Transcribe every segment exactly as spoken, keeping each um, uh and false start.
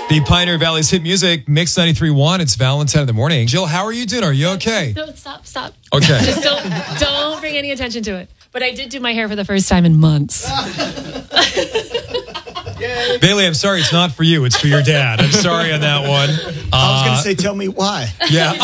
The Pioneer Valley's hit music, Mix ninety-three point one. It's Valentine in the morning. Jill, how are you doing? Are you okay? No, stop, stop. Okay. Just don't, don't bring any attention to it. But I did do my hair for the first time in months. Bailey, I'm sorry. It's not for you. It's for your dad. I'm sorry on that one. Uh, I was going to say, tell me why. Yeah.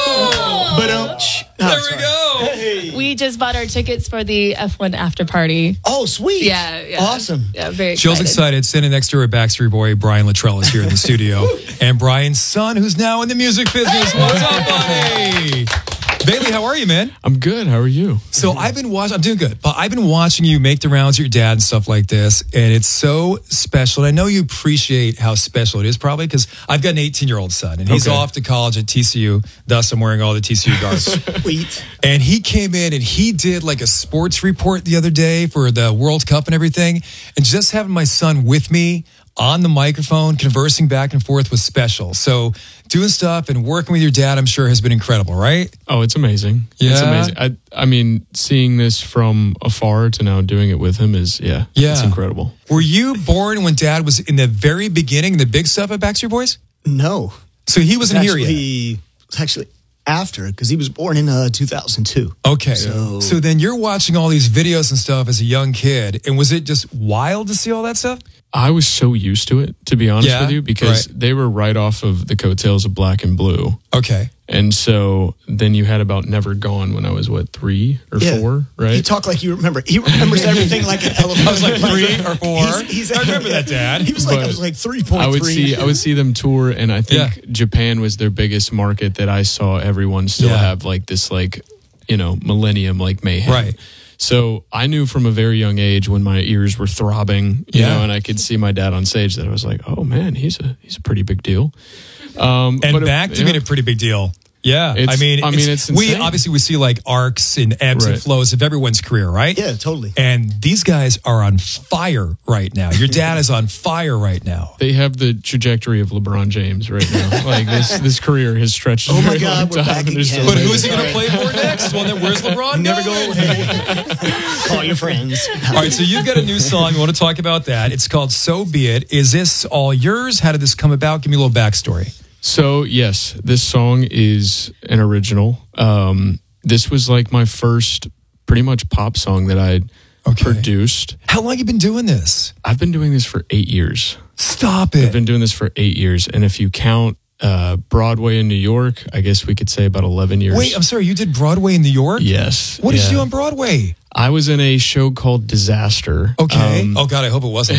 Oh! But um, shh. No, there sorry. we go. Hey. We just bought our tickets for the F one after party. Oh, sweet. Yeah, yeah. Awesome. Yeah, very excited. Jill's excited. Sitting next to her Backstreet Boy, Brian Luttrell, is here in the studio. And Brian's son, who's now in the music business. What's up, buddy? Bailey, how are you, man? I'm good. How are you? So I've been watching, I'm doing good, but I've been watching you make the rounds with your dad and stuff like this, and it's so special. And I know you appreciate how special it is, probably, because I've got an eighteen-year-old son, and he's Okay. off to college at T C U, thus I'm wearing all the T C U garb. Sweet. And he came in and he did like a sports report the other day for the World Cup and everything, and just having my son with me on the microphone, conversing back and forth was special. So doing stuff and working with your dad, I'm sure, has been incredible, right? Oh, it's amazing. Yeah? It's amazing. I I mean, seeing this from afar to now doing it with him is, yeah, Yeah. it's incredible. Were you born when dad was in the very beginning, the big stuff at Backstreet Boys? No. So he wasn't here actually, yet? It's actually after, because he was born in uh, two thousand two. Okay. So, So- then you're watching all these videos and stuff as a young kid. And was it just wild to see all that stuff? I was so used to it, to be honest Yeah, with you, because right. they were right off of the coattails of Black and Blue. Okay. And so then you had about Never Gone when I was, what, three or Yeah. four, right? He talked like you remember. He remembers everything like an elephant. I was like three or four. He's- he's- I remember that, Dad. He was like, I But was like three point three. I would see I would see them tour, and I think Yeah. Japan was their biggest market that I saw everyone still Yeah. have like this like, you know, millennium like mayhem. Right. So I knew from a very young age when my ears were throbbing, you Yeah. know, and I could see my dad on stage that I was like, oh man, he's a he's a pretty big deal. Um, And but it- back to yeah. being a pretty big deal. Yeah. It's- I mean, I mean, it's we insane. obviously we see like arcs and ebbs and Right. flows of everyone's career, right? Yeah, totally. And these guys are on fire right now. Your dad is on fire right now. They have the trajectory of LeBron James right now. Like this, this career has stretched. a Oh my very God, long we're time, back and they're still But again. who's he amazing. going to play for next? Well, then where's LeBron Never go going? away. Call your friends. All right, so you've got a new song. We want to talk about that. It's called So Be It. Is this all yours? How did this come about? Give me a little backstory. So yes, this song is an original. Um, this was like my first pretty much pop song that I'd Okay. produced. How long you been doing this? I've been doing this for eight years. Stop I've it. been doing this for eight years. And if you count uh, Broadway in New York, I guess we could say about eleven years. Wait, I'm sorry. You did Broadway in New York? Yes. What did yeah. you do on Broadway? I was in a show called Disaster. Okay. Um, oh, God, I hope it wasn't.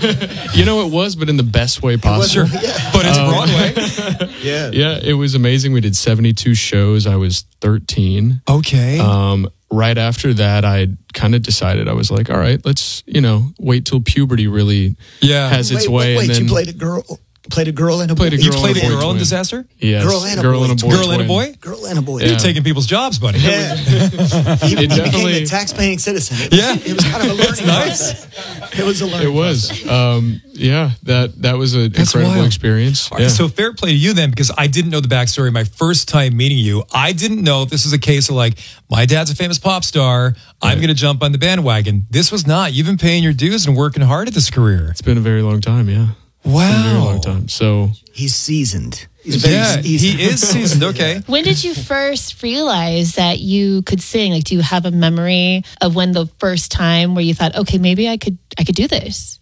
you know, it was, but in the best way possible. Sure. But it's Broadway. Yeah. Yeah, it was amazing. We did seventy-two shows. I was thirteen. Okay. Um, right after that, I kind of decided I was like, all right, let's, you know, wait till puberty really Yeah. has its Wait, way. wait, wait. and then You played a girl, played a girl and a Played a boy. you girl played a and a boy girl in twin. Disaster? yes, Girl and a girl boy and a boy, twin. Girl and a twin. boy? Girl and a boy. Yeah. You're taking people's jobs, buddy. Yeah. he, he became definitely- a tax-paying citizen. It was, Yeah. it was kind of a learning nice. process. It was a learning It was, um, yeah. That that was an That's incredible wild. experience. All right, Yeah. so fair play to you then, because I didn't know the backstory my first time meeting you. I didn't know if this was a case of like, my dad's a famous pop star. I'm going to jump on the bandwagon. This was not. You've been paying your dues and working hard at this career. It's been a very long time. Yeah, It's been a very Wow. long time. So He's seasoned. He's very Yeah, seasoned. he is seasoned. Okay. When did you first realize that you could sing? Like, do you have a memory of when the first time where you thought, okay, maybe I could, I could do this?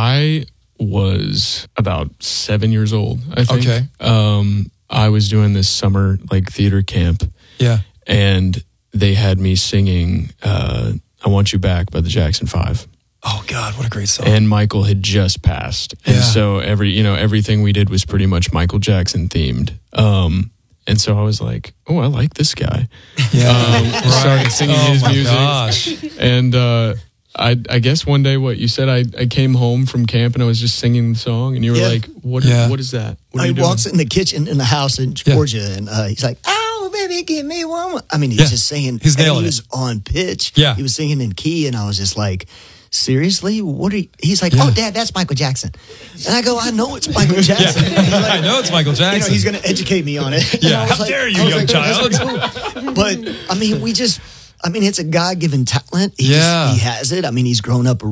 I was about seven years old. I think. Okay. Um, I was doing this summer like theater camp. Yeah. And they had me singing uh, I Want You Back by the Jackson Five. Oh, God, what a great song. And Michael had just passed. And Yeah. so every, you know, everything we did was pretty much Michael Jackson themed. Um, and so I was like, oh, I like this guy. yeah. Um, I started singing oh, his my music. gosh. And uh, I, I guess one day, what you said, I, I came home from camp and I was just singing the song. And you were Yeah. like, what, Yeah. what is that? What are He you doing? walks in the kitchen in the house in Georgia, and uh, he's like, "Oh, baby, give me one more." I mean, he's Yeah. just singing. He's and nailing he it. was on pitch. Yeah. he was singing in key, and I was just like, "Seriously, what are you?" He's like, Yeah. "Oh, Dad, that's Michael Jackson," and I go, "I know it's Michael Jackson." And he's like, I know it's Michael You know, Jackson. he's going to educate me on it. And Yeah. I was How dare you, I was young "That's child." cool." But I mean, we just. I mean, it's a God-given talent. He Yeah. just, he has it. I mean, he's grown up